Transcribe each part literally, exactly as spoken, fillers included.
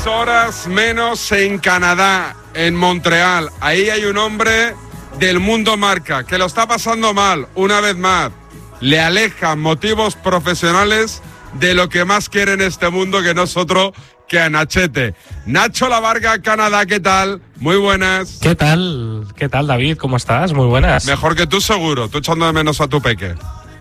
horas menos en Canadá, en Montreal. Ahí hay un hombre del mundo marca que lo está pasando mal, una vez más. Le alejan motivos profesionales de lo que más quiere en este mundo, que no es otro que a Nachete. Nacho Lavarga, Canadá, ¿qué tal? Muy buenas. ¿Qué tal? ¿Qué tal, David? ¿Cómo estás? Muy buenas. Mejor que tú, seguro. Tú echando de menos a tu peque.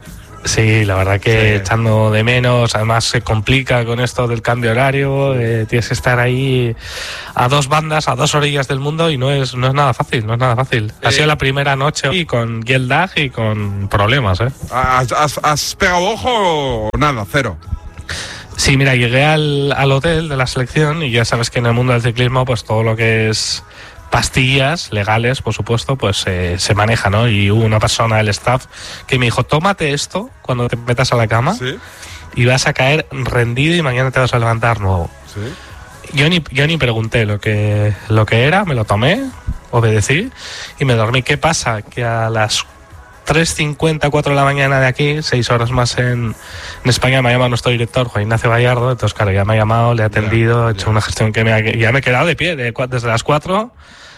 Sí, la verdad que Sí. echando de menos, además se complica con esto del cambio horario, eh, tienes que estar ahí a dos bandas, a dos orillas del mundo y no es no es nada fácil, no es nada fácil. Ha Eh. sido la primera noche y con jet lag y con problemas, ¿eh? ¿Has, has, has pegado ojo o nada? Cero. Sí, mira, llegué al, al hotel de la selección y ya sabes que en el mundo del ciclismo pues todo lo que es pastillas legales, por supuesto, pues eh, se maneja, ¿no? Y hubo una persona del staff que me dijo, tómate esto cuando te metas a la cama, ¿Sí? y vas a caer rendido y mañana te vas a levantar nuevo. ¿Sí? Yo ni, yo ni pregunté lo que, lo que era, me lo tomé, obedecí y me dormí. ¿Qué pasa? Que a las tres cincuenta, cuatro de la mañana de aquí, seis horas más en, en España, me ha llamado nuestro director, Juan Ignacio Gallardo. Entonces, claro, ya me ha llamado, le he atendido, he hecho una gestión que me ha, ya me he quedado de pie de, desde las cuatro,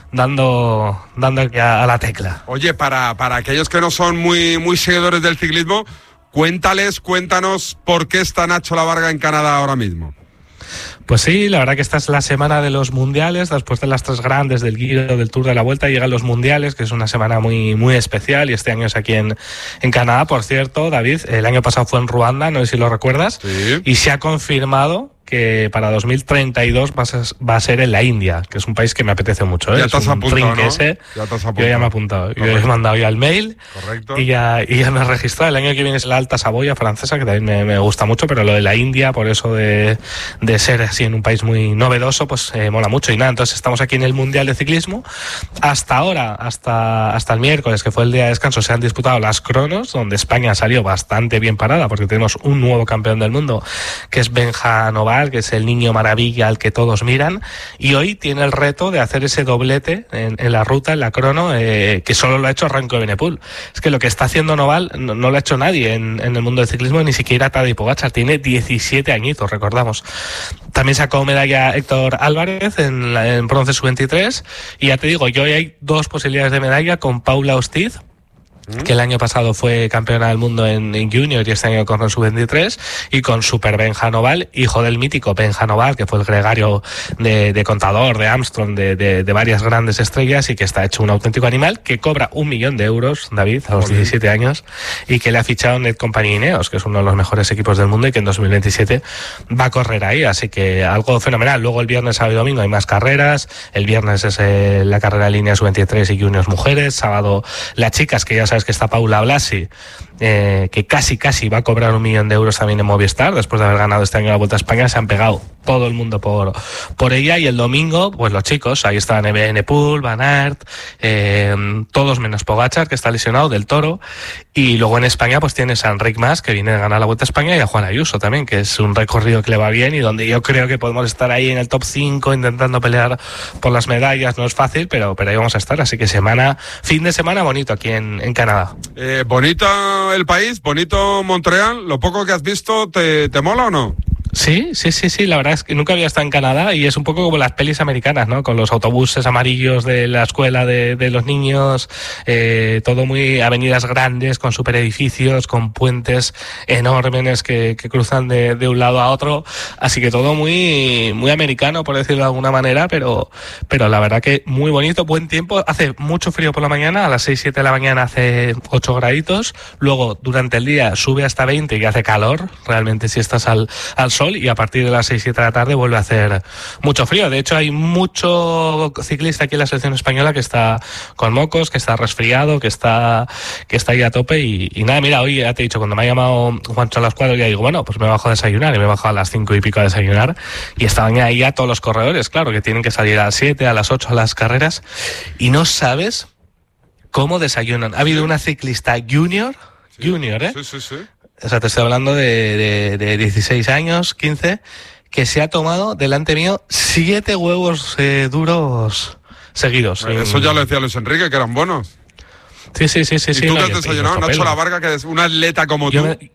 dando, dando ya a la tecla. Oye, para, para aquellos que no son muy, muy seguidores del ciclismo, cuéntales, cuéntanos por qué está Nacho Lavarga en Canadá ahora mismo. Pues sí, la verdad que esta es la semana de los mundiales, después de las tres grandes del Giro, del Tour de la Vuelta, llegan los mundiales, que es una semana muy, muy especial, y este año es aquí en, en Canadá. Por cierto, David, el año pasado fue en Ruanda, no sé si lo recuerdas, Sí. y se ha confirmado que para dos mil treinta y dos va a, ser, va a ser en la India, que es un país que me apetece mucho, ¿eh? Ya es te has un apuntado, ¿no? ese. Ya te has apuntado. Yo ya me he apuntado, yo he mandado ya el mail. Correcto. Y ya, y ya me he registrado. El año que viene es la Alta Saboya francesa, que también me, me gusta mucho, pero lo de la India, por eso de, de ser así en un país muy novedoso, pues eh, mola mucho. Y nada, entonces estamos aquí en el Mundial de Ciclismo. Hasta ahora, hasta, hasta el miércoles, que fue el día de descanso, se han disputado las cronos, donde España salió bastante bien parada, porque tenemos un nuevo campeón del mundo, que es Benja Noval, que es el niño maravilla al que todos miran, y hoy tiene el reto de hacer ese doblete en, en la ruta, en la crono, eh, que solo lo ha hecho Remco Evenepoel. Es que lo que está haciendo Noval no, no lo ha hecho nadie en, en el mundo del ciclismo, ni siquiera Tadej Pogačar. Tiene diecisiete añitos, recordamos. También sacó medalla Héctor Álvarez en, la, en bronce sub veintitrés, y ya te digo, yo hoy hay dos posibilidades de medalla con Paula Ostiz, que el año pasado fue campeona del mundo en, en Junior y este año corre en sub veintitrés, y con Super Benja Noval, hijo del mítico Benja Noval, que fue el gregario de, de Contador, de Armstrong, de, de, de varias grandes estrellas, y que está hecho un auténtico animal, que cobra un millón de euros, David, a los Joder. diecisiete años, y que le ha fichado Netcompany Ineos, que es uno de los mejores equipos del mundo y que en dos mil veintisiete va a correr ahí, así que algo fenomenal. Luego el viernes, sábado y domingo hay más carreras. El viernes es eh, la carrera de línea sub veintitrés y Juniors mujeres. Sábado las chicas, que ya sabes que está Paula Blasi, eh, que casi casi va a cobrar un millón de euros también en Movistar, después de haber ganado este año la Vuelta a España. Se han pegado todo el mundo por, por ella. Y el domingo, pues los chicos, ahí están Evenepoel, Van Aert, eh, todos menos Pogačar, que está lesionado, del Toro. Y luego en España pues tienes a Enric Mas, que viene de ganar la Vuelta a España, y a Juan Ayuso también, que es un recorrido que le va bien y donde yo creo que podemos estar ahí en el top cinco intentando pelear por las medallas. No es fácil, pero, pero ahí vamos a estar. Así que semana, fin de semana bonito aquí en, en Canadá. Eh, bonito el país, bonito Montreal. ¿Lo poco que has visto te, te mola o no? Sí, sí, sí, sí, la verdad es que nunca había estado en Canadá y es un poco como las pelis americanas, ¿no? Con los autobuses amarillos de la escuela de, de los niños, eh, todo muy avenidas grandes, con superedificios, con puentes enormes que, que cruzan de, de un lado a otro, así que todo muy, muy americano, por decirlo de alguna manera, pero, pero la verdad que muy bonito, buen tiempo. Hace mucho frío por la mañana, a las seis, siete de la mañana hace ocho graditos, luego durante el día sube hasta veinte y hace calor, realmente si estás al, al sol, y a partir de las seis, siete de la tarde vuelve a hacer mucho frío. De hecho, hay mucho ciclista aquí en la selección española que está con mocos, que está resfriado, que está que está ahí a tope y, y nada, mira, hoy ya te he dicho, cuando me ha llamado Juancho a las cuatro, ya digo, bueno, pues me bajo a desayunar, y me he bajado a las cinco y pico a desayunar, y estaban ahí ya todos los corredores, claro, que tienen que salir a las siete, a las ocho a las carreras, y no sabes cómo desayunan. Ha habido una ciclista junior, Sí. junior, ¿eh? Sí, sí, sí. O sea, te estoy hablando de, de, de dieciséis años, quince, que se ha tomado delante mío siete huevos eh, duros seguidos. Eso sin... ya lo decía Luis Enrique, que eran buenos. Sí, sí, sí, sí. ¿Y sí, tú no, qué has y- y desayunado? mucho Nacho pelo. Lavarga, que es un atleta como Yo tú. me,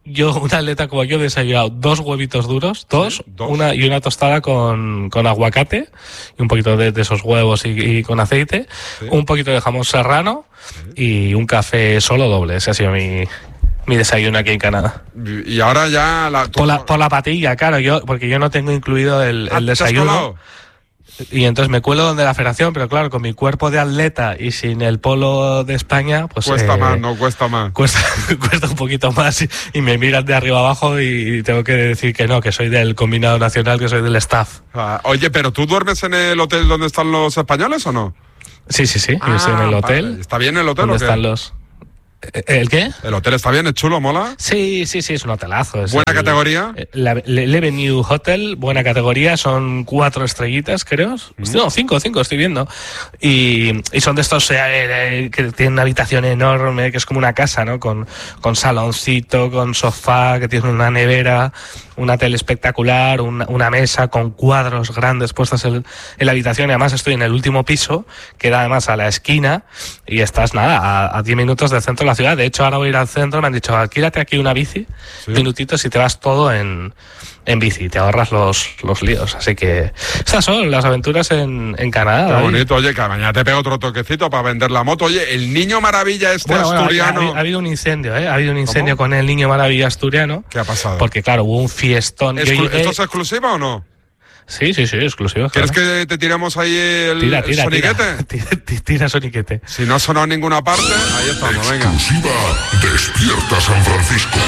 yo, un atleta como yo, he desayunado dos huevitos duros, dos, Sí, dos. una y una tostada con, con aguacate y un poquito de, de esos huevos y, y con aceite, Sí. un poquito de jamón serrano y un café solo doble. Ese ha sido mi, mi desayuno aquí en Canadá. Y ahora ya... La, Por la, por la patilla, claro, yo porque yo no tengo incluido el, Ah, el ¿te has desayuno. colado? Y entonces me cuelo donde la federación, pero claro, con mi cuerpo de atleta y sin el polo de España, pues... Cuesta eh, más, no cuesta más. Cuesta, cuesta un poquito más y, y me miran de arriba abajo y tengo que decir que no, que soy del combinado nacional, que soy del staff. Ah, oye, ¿pero tú duermes en el hotel donde están los españoles o no? Sí, sí, sí, yo Ah, estoy en el hotel. vale. ¿Está bien el hotel ¿Dónde o qué? están los...? ¿El qué? ¿El hotel está bien? ¿Es chulo? ¿Mola? Sí, sí, sí, es un hotelazo. Es ¿Buena el- categoría? La, la Levenue Hotel, buena categoría, son cuatro estrellitas, creo. No, cinco, cinco, estoy viendo. Y, y son de estos eh, eh, que tienen una habitación enorme, que es como una casa, ¿no? Con, con saloncito, con sofá, que tiene una nevera, una tele espectacular, una, una mesa con cuadros grandes puestos en, en la habitación. Y además estoy en el último piso, que da además a la esquina, y estás, nada, a, a diez minutos del centro de la ciudad. De hecho, ahora voy a ir al centro, me han dicho, alquílate aquí una bici, Sí. minutitos, y te vas todo en, en bici, te ahorras los, los líos. Así que estas son las aventuras en, en Canadá. Qué David. bonito. Oye, que mañana te pego otro toquecito para vender la moto. Oye, el niño maravilla este Bueno, bueno, ha, asturiano... ha- ha habido un incendio, ¿eh? Ha habido un incendio ¿Cómo? con el Niño Maravilla asturiano. ¿Qué ha pasado? Porque, claro, hubo un fiestón. Yo ¿Exclu- llegué- ¿Esto es exclusiva o no? Sí, sí, sí, exclusivo. ¿Quieres claro. que te tiremos ahí el, Tira, el tira, tira, soniquete? tira, tira, tira soniquete. Si no ha sonado en ninguna parte, ahí estamos, venga. Exclusiva Despierta San Francisco.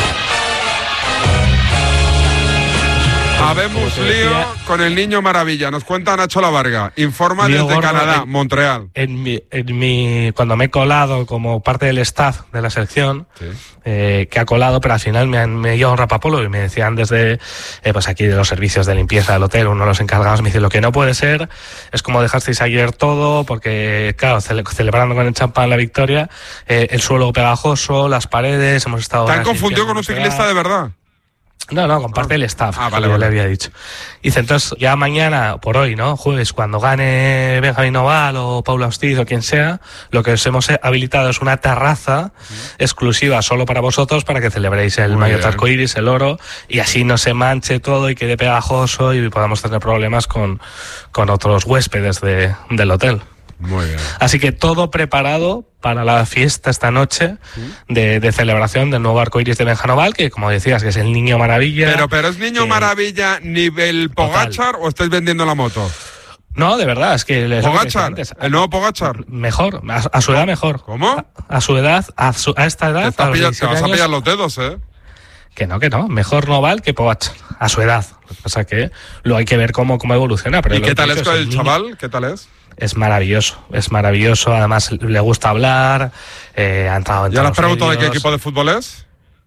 Habemos te lío decía- con el niño maravilla. Nos cuenta Nacho La Varga. Informa Lío desde gordo Canadá, en- Montreal. En mi, en mi, cuando me he colado como parte del staff de la selección, Sí. eh, que ha colado, pero al final me han me llevado un rapapolo y me decían desde eh, pues aquí de los servicios de limpieza del hotel, uno de los encargados me dice, lo que no puede ser es como dejasteis ayer todo, porque claro, cele- celebrando con el champán la victoria, eh, el suelo pegajoso, las paredes, hemos estado... ¿Te han horas confundido con limpiando un ciclista de verdad? No, no, comparte Ah. el staff, Ah, vale, que yo vale. le había dicho. Dice, entonces, ya mañana, por hoy, ¿no? Jueves, cuando gane Benjamín Noval o Paula Hostiz o quien sea, lo que os hemos habilitado es una terraza exclusiva solo para vosotros, para que celebréis el Muy maillot bien. arcoíris, el oro, y así no se manche todo y quede pegajoso y podamos tener problemas con, con otros huéspedes de, del hotel. Muy bien. Así que todo preparado para la fiesta esta noche de, de celebración del nuevo arcoíris de Benjanoval, que como decías, que es el niño maravilla. Pero, pero ¿es niño que- maravilla nivel Pogachar o estáis vendiendo la moto? No, de verdad, es que... es lo que decía ¿Pogachar? antes. ¿El nuevo Pogachar? Mejor, a, a su edad mejor. ¿Cómo? A, a su edad, a, su- a esta Te, edad, estás a los pilla- te diecisiete vas a años, pillar los dedos, ¿eh? que no, que no, mejor Noval que Pogacar, a su edad. Lo que pasa que lo hay que ver cómo, cómo evoluciona. Pero ¿Y lo qué que tal digo es con el el niño- chaval? ¿Qué tal es? Es maravilloso, es maravilloso, además le gusta hablar, eh, ha entrado en ¿Ya le has todos los preguntado de qué medios. equipo de fútbol es?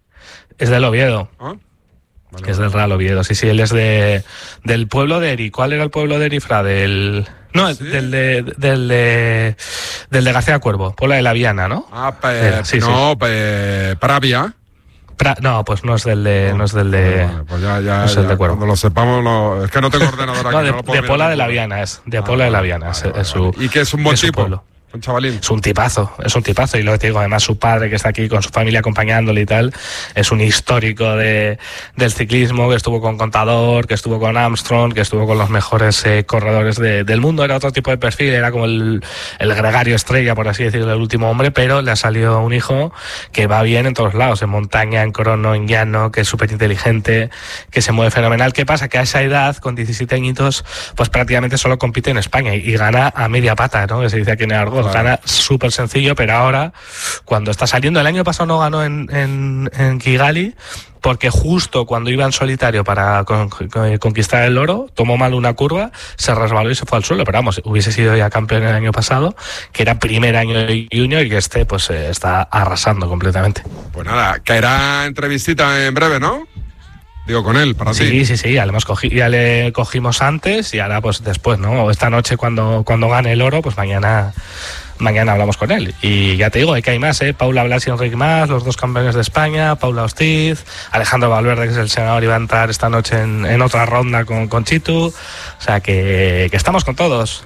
Es del Oviedo. ¿Ah? Vale, Que es del Real Oviedo, sí, sí, él es de del pueblo de Eri. ¿Cuál era el pueblo de Eri, Fra? Del... No, ¿Sí? del de, del de del de García Cuervo, pueblo de la Viana, ¿no? Ah, pe- Era, sí, no, pe- Pravia. Pra- no, pues no es del de... No, es del de... Vale, vale, pues ya, ya, no es el ya, de Cuervo. cuando lo sepamos, lo- es que no tengo ordenador aquí. no, de, no lo puedo de mirar Pola de en la Google. Viana, es de Ah, Pola de la vale, Viana, vale, es, vale, es su... vale. Y que es un buen es su tipo, pueblo. un chavalín. Es un tipazo, es un tipazo. Y lo que te digo, además su padre que está aquí con su familia acompañándole y tal, es un histórico de, del ciclismo, que estuvo con Contador, que estuvo con Armstrong, que estuvo con los mejores eh, corredores de- del mundo. Era otro tipo de perfil, era como el, el gregario estrella, por así decirlo, el último hombre, pero le ha salido un hijo que va bien en todos lados, en montaña, en crono, en llano, que es súper inteligente, que se mueve fenomenal. ¿Qué pasa? Que a esa edad, con diecisiete añitos, pues prácticamente solo compite en España y, y gana a media pata, ¿no? Que se dice aquí en el argot. Claro. Gana súper sencillo, pero ahora, cuando está saliendo, el año pasado no ganó en, en, en Kigali, porque justo cuando iba en solitario para con- con- conquistar el oro, tomó mal una curva, se resbaló y se fue al suelo. Pero vamos, hubiese sido ya campeón el año pasado, que era primer año de junior y que este pues eh, está arrasando completamente. Pues nada, caerá entrevistita en breve, ¿no? Digo, con él, para Sí, ti. sí, sí, ya le, hemos cogi- ya le cogimos antes y ahora pues después, ¿no? Esta noche cuando, cuando gane el oro, pues mañana mañana hablamos con él. Y ya te digo, que hay más, ¿eh? Paula Blas y Enrique Mas, los dos campeones de España, Paula Hostiz, Alejandro Valverde, que es el senador, iba a entrar esta noche en, en otra ronda con, con Chitu. O sea que, que estamos con todos.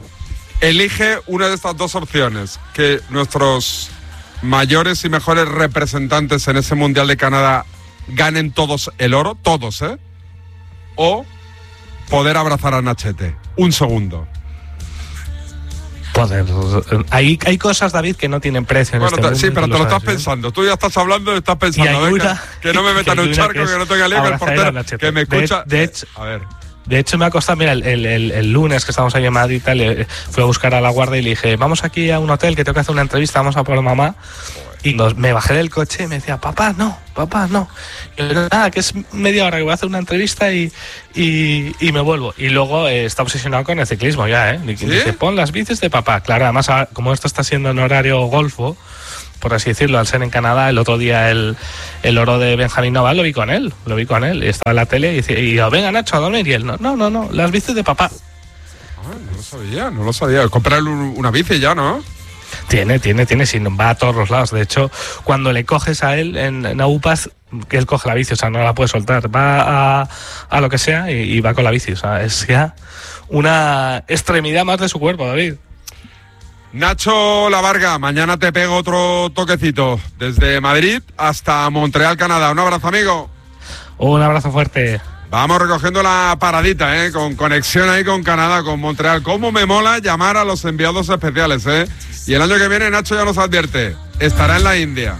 Elige una de estas dos opciones, que nuestros mayores y mejores representantes en ese Mundial de Canadá ganen todos el oro, todos, ¿eh? O poder abrazar a Nachete. Un segundo. Poder. Hay, hay cosas, David, que no tienen precio en bueno, este te, mundo. Sí, pero te lo, lo estás sabes, pensando. ¿Eh? Tú ya estás hablando y estás pensando. Y hay venga, una, que no me metan en un charco, que, que no tenga lío, que el portero que me escucha. De, de hecho, a ver. De hecho, me ha costado, mira, el, el, el lunes que estábamos ahí en Madrid y tal, eh, fui a buscar a la guardia y le dije, vamos aquí a un hotel que tengo que hacer una entrevista, vamos a por mamá. Y nos, me bajé del coche y me decía, papá, no, papá, no. Y yo, nada, que es media hora que voy a hacer una entrevista y, y, y me vuelvo. Y luego eh, está obsesionado con el ciclismo ya, ¿eh? Y ¿Sí? dice, pon las bicis de papá. Claro, además, como esto está siendo en horario golfo, por así decirlo, al ser en Canadá, el otro día el, el oro de Benjamín Noval lo vi con él, lo vi con él, y estaba en la tele y dice, y yo, venga Nacho, a dormir, y él, no, no, no, no, las bicis de papá. Ah, no lo sabía, no lo sabía, comprar una bici ya, ¿no? Tiene, tiene, tiene, sí, va a todos los lados, de hecho, cuando le coges a él en, en Aupas, que él coge la bici, o sea, no la puede soltar, va a, a lo que sea y, y va con la bici, o sea, es ya una extremidad más de su cuerpo, David. Nacho Lavarga, mañana te pego otro toquecito desde Madrid hasta Montreal, Canadá. Un abrazo, amigo. Un abrazo fuerte. Vamos recogiendo la paradita, ¿eh? Con conexión ahí con Canadá, con Montreal. Cómo me mola llamar a los enviados especiales, ¿eh? Y el año que viene Nacho ya nos advierte, estará en la India.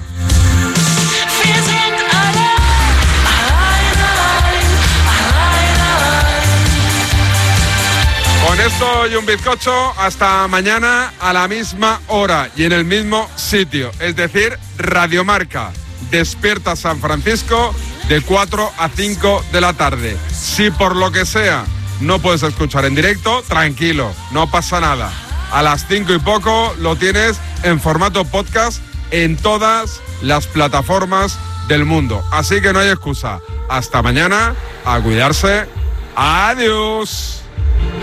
Con esto y un bizcocho, hasta mañana a la misma hora y en el mismo sitio. Es decir, Radiomarca, Despierta San Francisco, de cuatro a cinco de la tarde. Si por lo que sea no puedes escuchar en directo, tranquilo, no pasa nada. A las cinco y poco lo tienes en formato podcast en todas las plataformas del mundo. Así que no hay excusa. Hasta mañana, a cuidarse. Adiós.